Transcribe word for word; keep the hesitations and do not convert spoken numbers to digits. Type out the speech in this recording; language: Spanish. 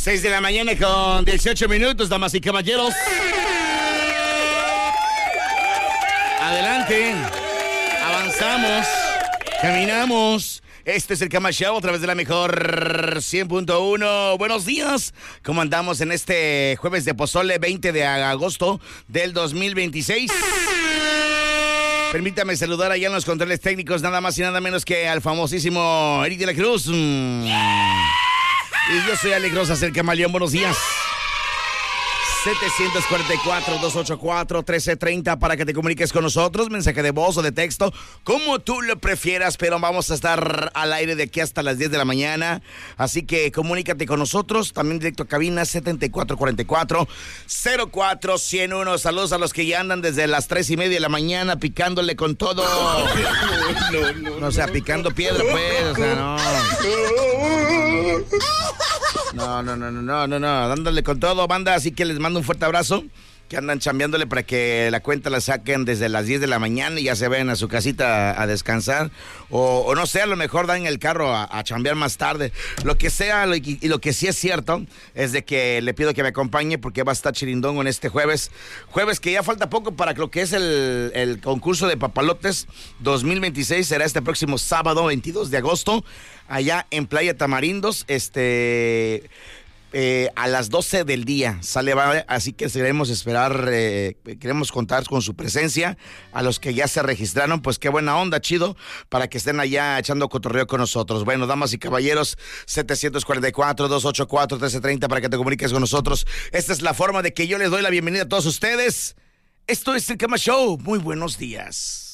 seis de la mañana con dieciocho minutos, damas y caballeros. Adelante. Avanzamos. Caminamos. Este es el Cama Show a través de la mejor cien punto uno. Buenos días. ¿Cómo andamos en este jueves de pozole veinte de agosto del dos mil veintiséis? Permítame saludar allá en los controles técnicos, nada más y nada menos que al famosísimo Eric de la Cruz. Mm. Y yo soy Alex Rosas, el Camaleón. Buenos días. setecientos cuarenta y cuatro, doscientos ochenta y cuatro, trece treinta para que te comuniques con nosotros, mensaje de voz o de texto, como tú lo prefieras, pero vamos a estar al aire de aquí hasta las diez de la mañana, así que comunícate con nosotros, también directo a cabina setenta y cuatro cuarenta y cuatro, cero cuatro cero uno. Saludos a los que ya andan desde las tres y media de la mañana picándole con todo. No, no, no, no, o sea, picando piedra, pues, o sea, no. No, no, no, no, no, no, no, dándole con todo, banda, así que les mando un fuerte abrazo, que andan chambeándole para que la cuenta la saquen desde las diez de la mañana y ya se vayan a su casita a, a descansar, o, o no sé, a lo mejor dan el carro a, a chambear más tarde, lo que sea, lo, y, y lo que sí es cierto, es de que le pido que me acompañe porque va a estar chirindongo en este jueves, jueves que ya falta poco para lo que es el, el concurso de papalotes dos mil veintiséis, será este próximo sábado veintidós de agosto, allá en Playa Tamarindos, este... Eh, a las doce del día, sale, va, así que queremos esperar, eh, queremos contar con su presencia, a los que ya se registraron, pues qué buena onda, chido, para que estén allá echando cotorreo con nosotros. Bueno, damas y caballeros, setecientos cuarenta y cuatro, doscientos ochenta y cuatro, trece treinta para que te comuniques con nosotros. Esta es la forma de que yo les doy la bienvenida a todos ustedes. Esto es el Cama Show, muy buenos días.